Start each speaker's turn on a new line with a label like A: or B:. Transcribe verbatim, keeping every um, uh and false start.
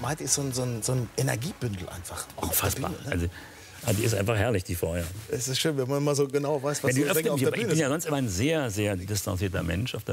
A: Maite ist so ein, so ein, so ein Energiebündel einfach.
B: Unfassbar. Also, also, die ist einfach herrlich, die Frau. Ja.
A: Es ist schön, wenn man mal so genau weiß, was
B: ja,
A: so Sänger auf der
B: Ich
A: Bühne
B: bin ja
A: sind.
B: sonst immer ein sehr, sehr distanzierter Mensch auf der